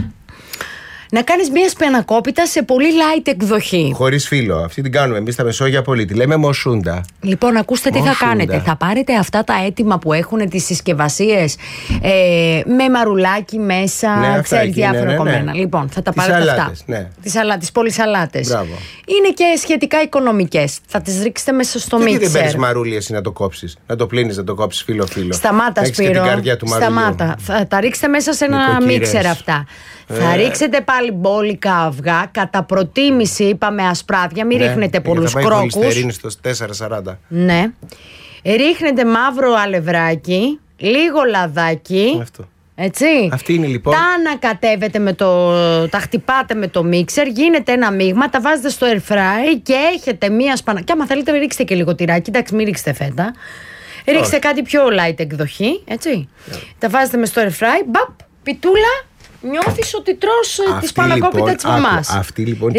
Να κάνεις μια σπανακόπιτα σε πολύ light εκδοχή. Χωρίς φύλλο. Αυτή την κάνουμε εμείς στα Μεσόγεια πολύ. Τη λέμε μοσούντα. Λοιπόν, ακούστε τι θα κάνετε. Θα πάρετε αυτά τα έτοιμα που έχουν τις συσκευασίες με μαρουλάκι μέσα. Ναι, ξέρεις, διάφορα κομμένα. Λοιπόν, θα τα πάρετε σαλάτες, αυτά. Ναι. Τις πολυσαλάτες. Μπράβο. Είναι και σχετικά οικονομικές. Θα τις ρίξετε μέσα στο μίξερ. Γιατί δεν παίρνεις μαρούλι εσύ να το κόψεις? Να το πλύνεις, να το κόψεις φύλλο-φύλλο. Σταμάτα, Σπύρο. Σταμάτα. Θα τα ρίξετε μέσα σε ένα μίξερ αυτά. Θα ρίξετε πάλι μπόλικα αυγά. Κατά προτίμηση είπαμε ασπράδια. Μην ρίχνετε πολλούς κρόκους. Θα πάει στο 4,40. Ναι. Ρίχνετε μαύρο αλευράκι, λίγο λαδάκι. Αυτό. Έτσι. Αυτή είναι λοιπόν. Τα ανακατεύετε τα χτυπάτε με το μίξερ, γίνεται ένα μείγμα, τα βάζετε στο air fry και έχετε μία σπανακόπιτα. Και άμα θέλετε, ρίξτε και λίγο τυράκι. Εντάξει, μην ρίξετε φέτα. Ρίξτε κάτι πιο light εκδοχή. Έτσι. Τα βάζετε με στο air fry. Μπαπ, πιτούλα. Νιώθεις ότι τρως τη σπανακόπιτα της μαμάς. Αυτή λοιπόν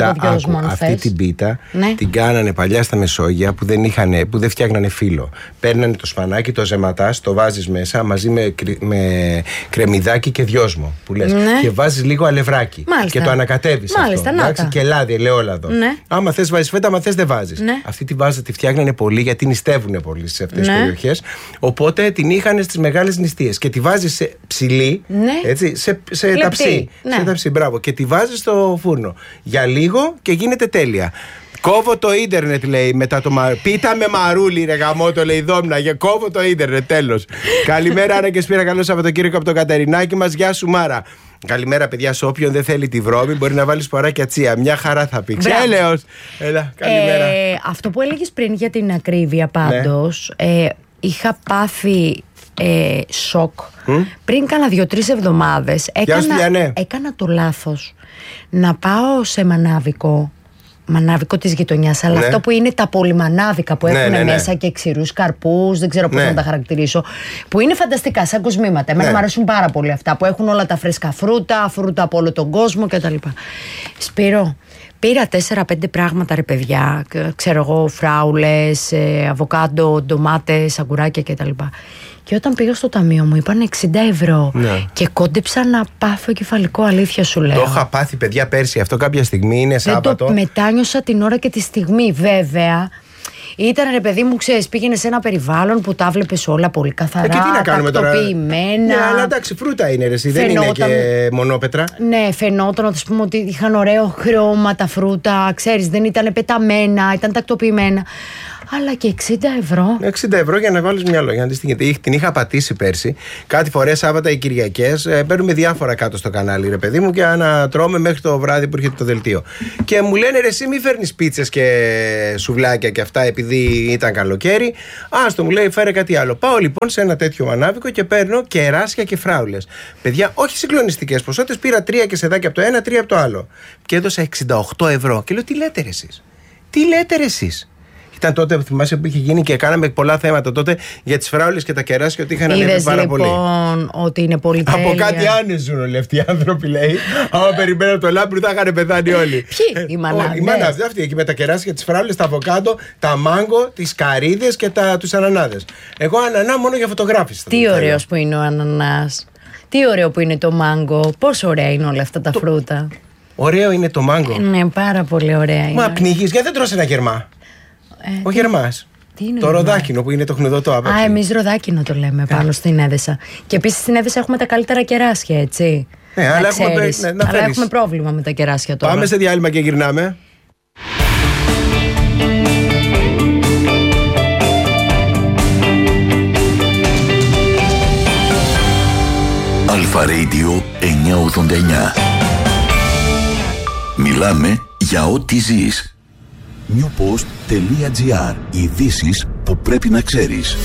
την πίτα την κάνανε παλιά στα Μεσόγεια που δεν φτιάχνανε φύλλο. Παίρνανε το σπανάκι, το ζεματάς, το βάζεις μέσα μαζί με κρεμμυδάκι και δυόσμο που λες. Και βάζεις λίγο αλευράκι. Μάλιστα. Και το ανακατεύεις αυτό. Και λάδι, ελαιόλαδο. Άμα θες βάζεις φέτα, άμα θες δεν βάζεις. Αυτή τη φτιάχνανε πολύ γιατί νηστεύουνε πολύ σε αυτές τις περιοχές. Οπότε την είχαν στις μεγάλες νηστείες. Και τη βάζεις σε ψηλή, έτσι, σε ταψί. Σε ταψί, μπράβο. Και τη βάζεις στο φούρνο για λίγο και γίνεται τέλεια. Κόβω το ίντερνετ, λέει, μετά το πίτα με μαρούλι, ρε γαμώτο, λέει, Δόμνα. Για κόβω το ίντερνετ, τέλος. Καλημέρα, Άννα και Σπύρα, καλό Σαββατοκύριακο από το Κατερινάκι μας. Γεια σου, Μάρα. Καλημέρα, παιδιά. Σε όποιον δεν θέλει τη βρώμη, μπορεί να βάλει σποράκια τσία. Μια χαρά θα πει. Έλεος. Έλα, καλημέρα. Αυτό που έλεγες πριν για την ακρίβεια, πάντως, είχα πάθει σοκ. Πριν κάνα 2-3 εβδομάδες έκανα το λάθος να πάω σε μανάβικο της γειτονιάς, αλλά αυτό που είναι τα πολυμανάβικα που έχουν μέσα και ξηρούς καρπούς, δεν ξέρω πώς να τα χαρακτηρίσω, που είναι φανταστικά σαν κοσμήματα. Εμένα μου αρέσουν πάρα πολύ αυτά που έχουν όλα τα φρέσκα φρούτα από όλο τον κόσμο κτλ. Σπύρο, πήρα 4-5 πράγματα, ρε παιδιά, ξέρω εγώ, φράουλες, αβοκάντο, ντομάτες, αγκουράκια κτλ. Και όταν πήγα στο ταμείο μου είπαν 60 ευρώ. Και κόντεψα να πάθω κεφαλικό, αλήθεια σου λέω. Το είχα πάθει, παιδιά, πέρσι. Αυτό κάποια στιγμή είναι Σάββατο. Μετάνιωσα την ώρα και τη στιγμή, βέβαια. Ήταν, ρε παιδί μου, ξέρεις, πήγαινε σε ένα περιβάλλον που τα βλέπεις όλα πολύ καθαρά. Και τι να κάνουμε τώρα. Τακτοποιημένα. Ναι, αλλά εντάξει, φρούτα είναι, ρε, δεν είναι και μονόπετρα. Ναι, φαινόταν ότι, πούμε, ότι είχαν ωραίο χρώμα τα φρούτα, ξέρεις, δεν ήταν πεταμένα, ήταν τακτοποιημένα. Αλλά και 60 ευρώ. 60 ευρώ για να βάλεις μυαλό. Για να δεις την είχα πατήσει πέρσι. Κάτι φορές Σάββατα ή Κυριακές. Παίρνουμε διάφορα κάτω στο κανάλι, ρε παιδί μου, και να τρώμε μέχρι το βράδυ που έρχεται το δελτίο. Και μου λένε, ρε, εσύ μη φέρνεις πίτσες και σουβλάκια και αυτά επειδή ήταν καλοκαίρι. Άστο, μου λέει, φέρε κάτι άλλο. Πάω λοιπόν σε ένα τέτοιο μανάβικο και παίρνω κεράσια και φράουλες. Παιδιά, όχι συγκλονιστικές ποσότητες. Πήρα 3 κεσεδάκια από το ένα, 3 από το άλλο. Και έδωσα 68 ευρώ. Και λέω, τι λέτε ρε εσείς. Τι λέτε ρε εσείς. Ήταν τότε, θυμάσαι, που είχε γίνει και κάναμε πολλά θέματα τότε για τις φράουλες και τα κεράσια, ότι είχαν ανέβει πάρα πολύ. Λοιπόν, ότι είναι πολύ τέλεια. Από κάτι άνες ζουν όλοι αυτοί οι άνθρωποι, λέει. Άμα περιμένουν το λάμπρου, θα είχαν πεθάνει όλοι. Ποιοι, οι μανάδες. Οι μανάδες, αυτοί εκεί με τα κεράσια, τις φράουλες, τα αβοκάντο, τα μάγκο, τις καρύδες και τους ανανάδες. Εγώ ανανά μόνο για φωτογράφηση. Τι ωραίος που είναι ο ανανάς. Τι ωραίο που είναι το μάγκο. Πόσο ωραία είναι όλα αυτά τα φρούτα. Ωραίο είναι το μάγκο. Ναι, πάρα πολύ ωραία είναι. Μα πνίγεις, γιατί δεν τρως ένα γερμά. Ο γερμάς. Το ροδάκινο που είναι το χνουδωτό απ' εμείς ροδάκινο το λέμε πάνω στην Έδεσα. Και επίσης στην Έδεσα έχουμε τα καλύτερα κεράσια, έτσι. Ναι, αλλά έχουμε πρόβλημα με τα κεράσια τώρα. Πάμε σε διάλειμμα και γυρνάμε. Αλφα Radio 989. Μιλάμε για ό,τι ζεις. newpost.gr. Ειδήσεις που πρέπει να ξέρεις.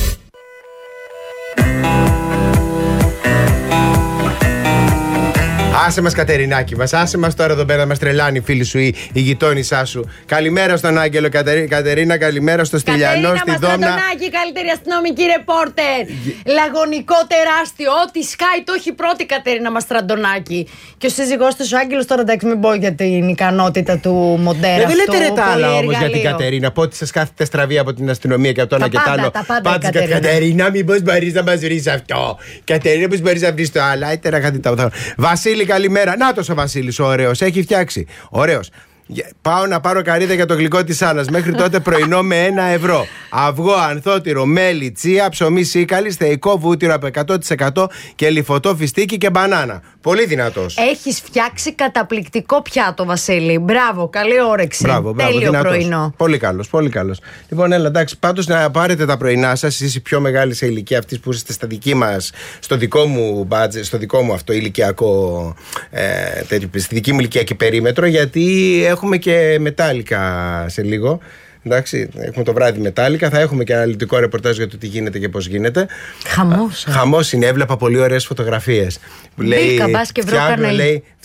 Άσε μας, Κατερινάκι μας, άσε μας τώρα εδώ πέρα, μας τρελάνει η φίλη σου ή η γειτόνισά σου. Καλημέρα στον Άγγελο, Κατερίνα, καλημέρα στο Στυλιανό, στη Δόμνα. Μαστραντονάκη, καλύτερη αστυνομική ρεπόρτερ. Λαγωνικό τεράστιο, ό,τι σκάει το έχει πρώτη Κατερίνα Μαστραντονάκη. Και ο σύζυγός του ο Άγγελος, τώρα εντάξει, μην πω για την ικανότητα του μοντέρα. Δεν λέτε ρε τα άλλα όμως για την Κατερίνα. Πότε σας κάθεται στραβή από την αστυνομία και από το ένα και το άλλο. Κατερίνα, μήπως μπορείς να μας βρεις αυτό. Κατερίνα, μήπως μπορείς να βρεις το άλλο. Βασίλη, καλημέρα. Νάτος ο Βασίλης, ο ωραίος. Έχει φτιάξει. Ωραίος. Πάω να πάρω καρύδα για το γλυκό της Άννας. Μέχρι τότε πρωινό με 1 ευρώ. Αυγό, ανθότυρο, μέλι, τσία, ψωμί σίκαλη, θεϊκό βούτυρο από 100% και λιφωτό φιστίκι και μπανάνα. Πολύ δυνατός. Έχεις φτιάξει καταπληκτικό πιάτο, Βασίλη. Μπράβο, καλή όρεξη. Μπράβο, τέλειο δυνατός. Πρωινό. Πολύ καλός, πολύ καλός. Λοιπόν, έλα, εντάξει, πάντως να πάρετε τα πρωινά σας. Εσείς οι πιο μεγάλοι σε ηλικία, αυτοί που είστε στα δική μας, στο δικό μου budget, στο δικό μου αυτό ηλικιακό, στη δική μου ηλικιακή περίμετρο, γιατί έχουμε και μετάλλικα σε λίγο. Εντάξει, έχουμε το βράδυ μετάλλικα. Θα έχουμε και αναλυτικό ρεπορτάζ για το τι γίνεται και πώς γίνεται. Χαμός. Χαμός είναι. Έβλεπα πολύ ωραίες φωτογραφίες. Μπήκα, μπας και βρω κανένα.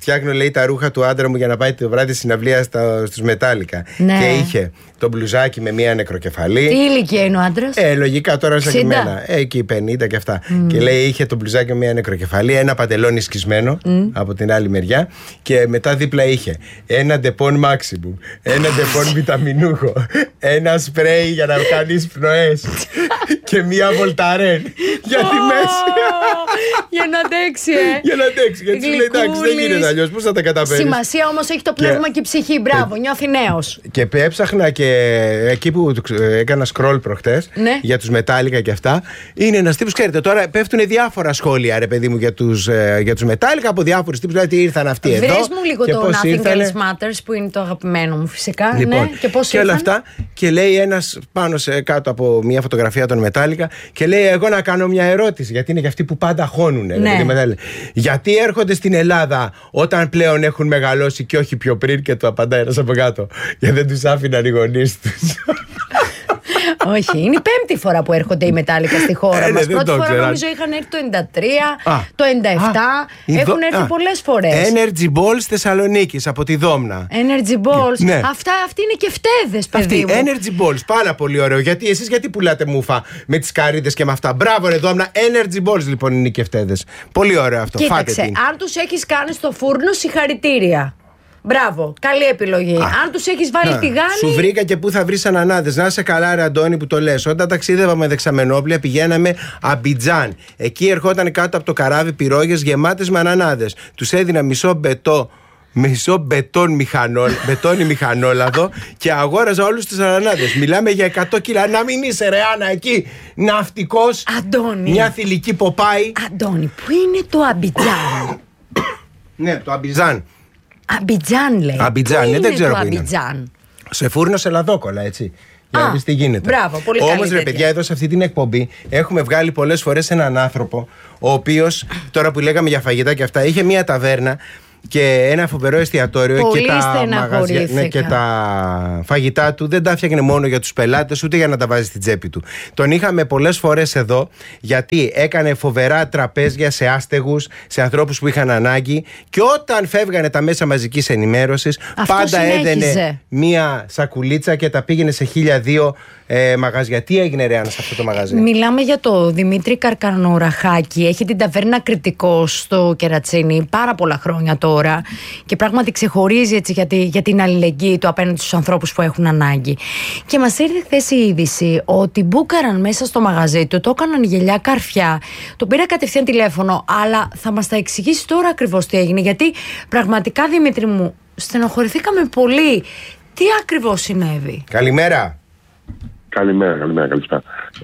φτιάχνω, λέει, τα ρούχα του άντρα μου για να πάει το βράδυ συναυλία στους Μετάλλικα. Ναι. Και είχε το μπλουζάκι με μία νεκροκεφαλή. Τι ηλικία είναι ο άντρας? Λογικά τώρα σαν και εμένα. Εκεί 50 και αυτά. Και λέει, είχε το μπλουζάκι με μία νεκροκεφαλή, ένα παντελόνι σκισμένο από την άλλη μεριά. Και μετά δίπλα είχε ένα ντεπών Maximum, ένα ντεπών βιταμινούχο, ένα σπρέι για να κάνεις πνοές και μία βολταρέν για τη μέση. Για να αντέξει, Για να αντέξει. Γιατί σου λέει, εντάξει, δεν γίνεται αλλιώς. Πώς θα τα καταφέρεις? Σημασία όμως έχει το πνεύμα και η ψυχή. Μπράβο, νιώθει νέος. Και έψαχνα και εκεί που έκανα scroll προχτές, ναι, για τους Μετάλλικα και αυτά. Είναι ένας τύπος, ξέρετε, τώρα πέφτουν διάφορα σχόλια, ρε παιδί μου, για τους Μετάλλικα από διάφορους τύπους. Δηλαδή, ήρθαν αυτοί εδώ. Βρες μου λίγο το Nothing Else Matters, που είναι το αγαπημένο μου φυσικά. Λοιπόν, ναι, και πώς και όλα αυτά. Και λέει ένας πάνω κάτω από μια φωτογραφία των Μετάλλικα και λέει, εγώ να κάνω μια ερώτηση. Γιατί είναι και αυτοί που πάντα χώνουνε. Ναι. Γιατί έρχονται στην Ελλάδα όταν πλέον έχουν μεγαλώσει και όχι πιο πριν? Και του απαντάει ένας από κάτω, γιατί δεν τους άφηναν οι γονείς τους. Όχι, είναι η πέμπτη φορά που έρχονται οι Μετάλλικα στη χώρα μας. Πρώτη φορά νομίζω είχαν έρθει το 93, το 97. Έχουν έρθει πολλές φορές. Energy Balls Θεσσαλονίκης από τη Δόμνα. Energy Balls. Ναι. Αυτοί είναι και φτέδες, παιδί μου. Energy Balls, πάρα πολύ ωραίο. Γιατί εσείς γιατί πουλάτε μούφα με τις καρύδες και με αυτά? Μπράβο, ρε Δόμνα. Energy Balls λοιπόν είναι και φτέδες. Πολύ ωραίο αυτό. Κοίταξε, αν τους έχεις κάνει στο φούρνο, συγχαρητήρια. Μπράβο, καλή επιλογή. Αν τους έχεις βάλει τηγάνι. Σου βρήκα και πού θα βρεις ανανάδες. Να σε καλά, ρε Αντώνη, που το λες. Όταν ταξίδευα με δεξαμενόπλια, πηγαίναμε Αμπιτζάν. Εκεί ερχόταν κάτω από το καράβι πυρόγες γεμάτες με ανανάδες. Τους έδινα μισό μπετόνι μηχανόλαδο και αγόραζα όλους τους ανανάδες. Μιλάμε για 100 κιλά. Να μην είσαι, ρε Άννα, εκεί ναυτικός. Αντώνη. Μια θηλυκή Ποπάη. Αντώνη, πού είναι το Αμπιτζάν? Ναι, το Αμπιτζάν. Αμπιτζάν λέει. Αμπιτζάν, δεν ξέρω πού είναι. Αμπιτζάν. Σε φούρνο σε λαδόκολλα, έτσι. Για να δεις τι γίνεται. Μπράβο, πολύ καλή. Όμως, ρε παιδιά, εδώ σε αυτή την εκπομπή έχουμε βγάλει πολλές φορές έναν άνθρωπο, ο οποίος, τώρα που λέγαμε για φαγητά και αυτά, είχε μια ταβέρνα και ένα φοβερό εστιατόριο και τα μαγαζιά, ναι, και τα φαγητά του δεν τα έφτιαχνε μόνο για τους πελάτες, ούτε για να τα βάζει στην τσέπη του. Τον είχαμε πολλές φορές εδώ, γιατί έκανε φοβερά τραπέζια σε άστεγους, σε ανθρώπους που είχαν ανάγκη, και όταν φεύγανε τα μέσα μαζικής ενημέρωσης, πάντα έδαινε μία σακουλίτσα και τα πήγαινε σε 1002 μαγαζιά. Τι έγινε, ρε Άννα, σε αυτό το μαγαζί? Μιλάμε για το Δημήτρη Καρκανοραχάκη. Έχει την ταβέρνα Κριτικός στο Κερατσίνι πάρα πολλά χρόνια τώρα και πράγματι ξεχωρίζει έτσι για την αλληλεγγύη του απέναντι στους ανθρώπους που έχουν ανάγκη. Και μας ήρθε χθες η είδηση ότι μπούκαραν μέσα στο μαγαζί του, το έκαναν γελιά καρφιά. Το πήρα κατευθείαν τηλέφωνο, αλλά θα μας τα εξηγήσει τώρα ακριβώς τι έγινε, γιατί πραγματικά, Δημήτρη μου, στενοχωρηθήκαμε πολύ. Τι ακριβώς συνέβη? Καλημέρα. Καλημέρα, καλησπέρα.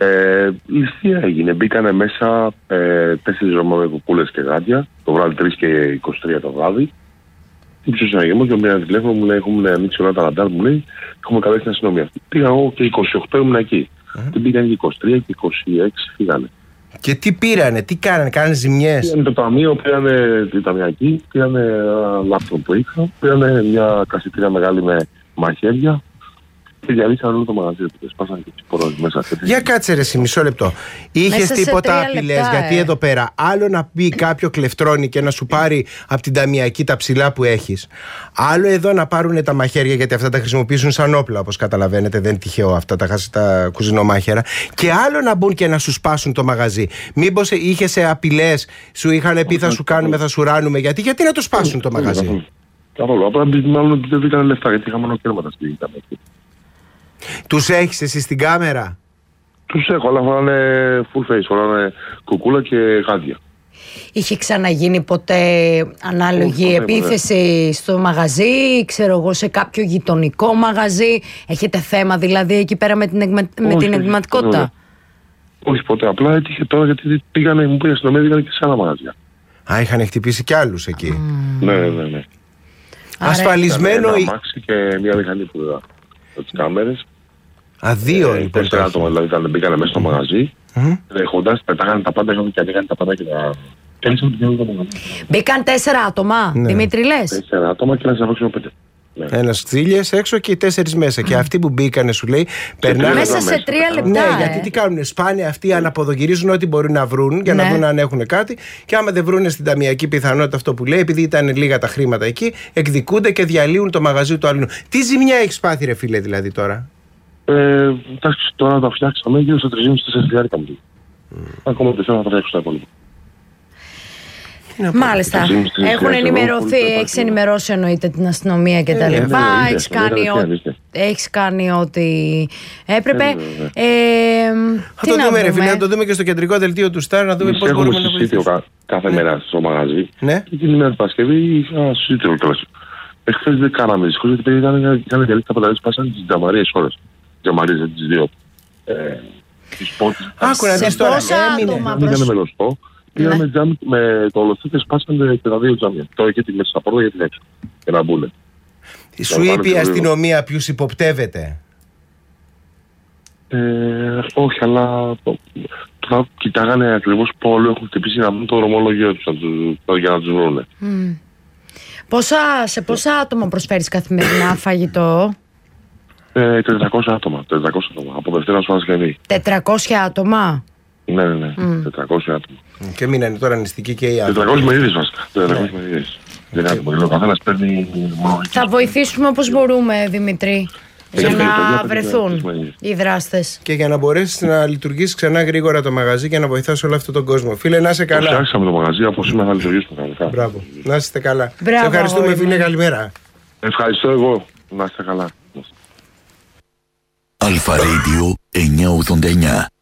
Ληστεία έγινε. Μπήκανε μέσα 4 Ρωμαίες κουκούλες και γάντια, το βράδυ 3 και 23 το βράδυ. Ήψε ο συναγερμός και μου πήραν τηλέφωνο, μου λέει: Έχουμε ανοίξει όλα τα ραντάρ, μου λέει, έχουμε καλέσει την αστυνομία. Πήγα εγώ και 28 ήμουν εκεί. Την πήγαν και 23 και 26 φύγανε. Και τι πήρανε, τι κάνανε ζημιές? Πήρανε το ταμείο, πήρανε τη ταμιακή, πήρανε ένα λάπτοπ που είχα, πήρανε μια κασιτήρα μεγάλη με μαχαίρια. Και διαλύσαν όλο το μαγαζί. Σπάσαν και τις πορώσεις μέσα. Για κάτσε, ρε, μισό λεπτό. Είχες τίποτα απειλές? Γιατί εδώ πέρα, άλλο να πει κάποιο κλεφτρώνει και να σου πάρει από την ταμιακή τα ψηλά που έχεις, άλλο εδώ να πάρουν τα μαχαίρια, γιατί αυτά τα χρησιμοποιήσουν σαν όπλα, όπως καταλαβαίνετε. Δεν είναι τυχαίο αυτά τα κουζινομάχαιρα. Και άλλο να μπουν και να σου σπάσουν το μαγαζί. Μήπως είχες απειλές, σου είχαν πει θα σου κάνουμε, θα σου ράνουμε? Γιατί να το σπάσουν το μαγαζί? Καθόλου. Απλά μάλλον δεν βρήκαν λεφτά, γιατί είχαμε μονοκέρματα στην ταμιακή. Τους έχεις εσύ στην κάμερα? Τους έχω, αλλά φοράνε full face, φοράνε κουκούλα και γάντια. Είχε ξαναγίνει ποτέ ανάλογη επίθεση στο μαγαζί, ξέρω εγώ, σε κάποιο γειτονικό μαγαζί? Έχετε θέμα δηλαδή εκεί πέρα με την εγκληματικότητα? Όχι ποτέ, απλά έτυχε τώρα γιατί μου πήγαν η αστυνομία και σε άλλα μαγαζιά. Α, είχαν χτυπήσει κι άλλους εκεί. Ναι. Ασφαλισμένο. Ένα αμάξι και μια μηχανή που είδα από τις κάμερες. Δύο λοιπόν. 4 άτομα δηλαδή μπήκανε μέσα στο μαγαζί. Έχοντας, πετάγανε τα πάντα και ανοίγανε τα πάντα και τα. Μπήκαν 4 άτομα, ναι. Δημήτρη λες? 4 άτομα και ένας αμάξι με 5. Ναι. Ένας ξύλιες έξω και 4 μέσα. Και αυτοί που μπήκανε, σου λέει, περνάνε. Μέσα σε 3 λεπτά. Ναι, γιατί τι κάνουν, σπάνε αυτοί, αναποδογυρίζουν ό,τι μπορούν να βρουν για να δουν αν έχουν κάτι. Και άμα δεν βρουν στην ταμιακή πιθανότητα αυτό που λέει, επειδή ήταν λίγα τα χρήματα εκεί, εκδικούνται και διαλύουν το μαγαζί του άλλου. Τι ζημιά έχεις πάθει, ρε φίλε, δηλαδή τώρα? Εντάξει, τώρα τα φτιάξαμε γύρω στα 3.500-4.000 μου. Ακόμα δεν θέλω να τα φτιάξω τα υπόλοιπα. Μάλιστα. Έχουν ενημερωθεί, έχεις ενημερώσει εννοείται την αστυνομία και τα λοιπά. Έχεις κάνει ό,τι έπρεπε. Θα το δούμε, ρε φίλε, να το δούμε και στο κεντρικό δελτίο του Σταρ, να δούμε πώς μπορούμε να βοηθήσουμε. Κάθε μέρα στο μαγαζί. Ναι. Και την ημέρα του Παρασκευή είχα σύντροφο τέλος. Εχθές δεν κάναμε δυσκολίες, γιατί ήταν διαλύσει τα πανταλές, πάσανε τις τζαμαρίες ώρες. Τζαμαρίες, δεν τις δύο. Τις πόρτες. Άκου να δεις τώρα. Πήγανε με λωστό. Πήγαμε με το ολοθή και σπάσανε και τα 2 τζάμια. Τώρα και τη μέσα στα πόρτα για την έξω. Για να μπουν. Σου είπε η αστυνομία ποιους υποπτεύεται? Όχι, αλλά κοιτάγανε ακριβώς που όλοι έχουν χτυπήσει να μπουν το δρομολόγιο τους για να τους βρουν. Σε πόσα άτομα προσφέρεις καθημερινά φαγητό? 400 άτομα. Από Δευτέρα στο Ανασκευή. 400 άτομα? Ναι. 400 άτομα. Και μείνανε τώρα νηστικοί και οι άνθρωποι. 400 μερίδες βασικά. 400 μερίδες. Δεν άτομα. Ο καθένας παίρνει μόνο. Θα βοηθήσουμε όπως μπορούμε, Δημητρή, για να βρεθούν οι δράστες. Και για να μπορέσεις να λειτουργήσεις ξανά γρήγορα το μαγαζί και να βοηθάς όλο αυτόν τον κόσμο. Φίλε, να είσαι καλά. Φτιάξαμε το μαγαζί, από σήμερα θα λειτουργήσουμε κανονικά. Μπράβο. Να είστε καλά. Σε ευχαριστούμε, φίλε, καλημέρα. Ευχαριστώ εγώ. Να είστε καλά. Αλφα Radio 989.